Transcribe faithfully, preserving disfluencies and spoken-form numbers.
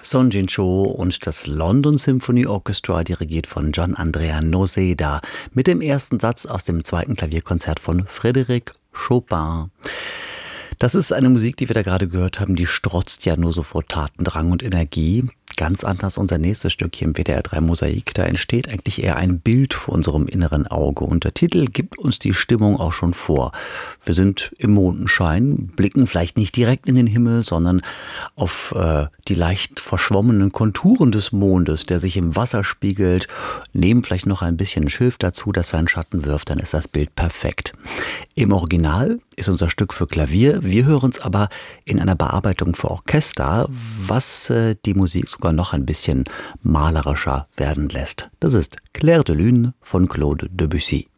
Son Jin-cho und das London Symphony Orchestra, dirigiert von Gian Andrea Noseda, mit dem ersten Satz aus dem zweiten Klavierkonzert von Frédéric Chopin. Das ist eine Musik, die wir da gerade gehört haben, die strotzt ja nur so vor Tatendrang und Energie. Ganz anders unser nächstes Stück hier im W D R drei Mosaik. Da entsteht eigentlich eher ein Bild vor unserem inneren Auge. Und der Titel gibt uns die Stimmung auch schon vor. Wir sind im Mondenschein, blicken vielleicht nicht direkt in den Himmel, sondern auf äh, die leicht verschwommenen Konturen des Mondes, der sich im Wasser spiegelt. Nehmen vielleicht noch ein bisschen Schilf dazu, das seinen Schatten wirft, dann ist das Bild perfekt. Im Original ist unser Stück für Klavier. Wir hören es aber in einer Bearbeitung für Orchester, was äh, die Musik sogar noch ein bisschen malerischer werden lässt. Das ist Clair de Lune von Claude Debussy.